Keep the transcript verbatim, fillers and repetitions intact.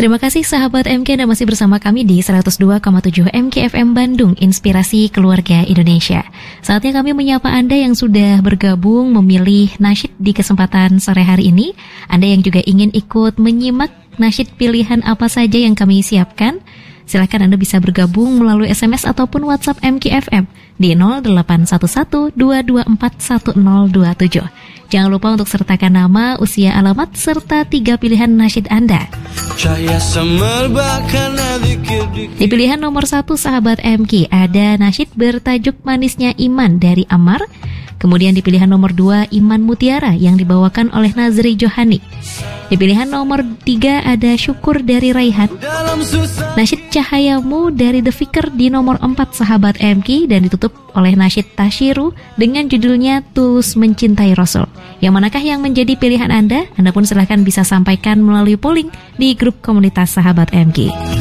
Terima kasih sahabat M K, Anda masih bersama kami di seratus dua koma tujuh M K F M Bandung, Inspirasi Keluarga Indonesia. Saatnya kami menyapa Anda yang sudah bergabung memilih nasyid di kesempatan sore hari ini. Anda yang juga ingin ikut menyimak nasyid pilihan apa saja yang kami siapkan, silakan Anda bisa bergabung melalui S M S ataupun WhatsApp M K F M di nol delapan satu satu dua dua empat satu nol dua tujuh. Jangan lupa untuk sertakan nama, usia, alamat, serta tiga pilihan nasyid Anda. Di pilihan nomor satu sahabat M K ada nasyid bertajuk Manisnya Iman dari Ammar. Kemudian di pilihan nomor dua Iman Mutiara yang dibawakan oleh Nazri Johani. Di pilihan nomor tiga ada Syukur dari Raihan. Nasyid Cahayamu dari The Fikr di nomor empat sahabat M K, dan ditutup oleh nasyid Tashiru dengan judulnya Tulus Mencintai Rasul. Yang manakah yang menjadi pilihan Anda? Anda pun silahkan bisa sampaikan melalui polling di grup komunitas sahabat M K.